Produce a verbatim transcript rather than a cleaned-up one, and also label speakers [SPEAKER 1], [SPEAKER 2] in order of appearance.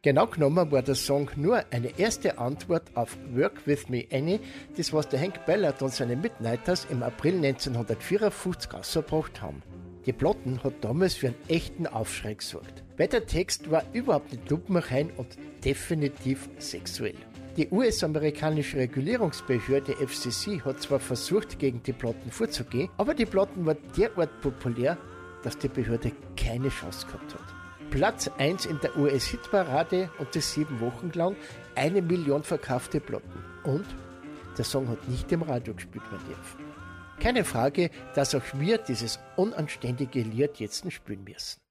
[SPEAKER 1] Genau genommen war der Song nur eine erste Antwort auf Work With Me Annie, das was der Hank Ballard und seine Midnighters im April neunzehnhundertvierundfünfzig rausgebracht haben. Die Platten hat damals für einen echten Aufschrei gesorgt, weil der Text war überhaupt nicht lupenrein und definitiv sexuell. Die U S-amerikanische Regulierungsbehörde F C C hat zwar versucht, gegen die Platten vorzugehen, aber die Platten waren derart populär, dass die Behörde keine Chance gehabt hat. Platz eins in der U S-Hitparade und das sieben Wochen lang, eine Million verkaufte Platten. Und der Song hat nicht im Radio gespielt werden dürfen. Keine Frage, dass auch wir dieses unanständige Lied jetzt spielen müssen.